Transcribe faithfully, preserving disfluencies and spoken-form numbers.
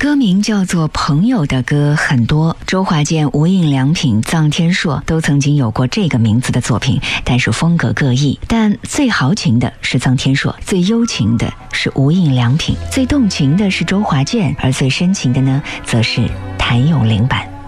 歌名叫做《朋友》的歌很多，周华健、无印良品、臧天朔都曾经有过这个名字的作品，但是风格各异。但最豪情的是臧天朔，最幽情的是无印良品，最动情的是周华健，而最深情的呢，则是谭咏麟版。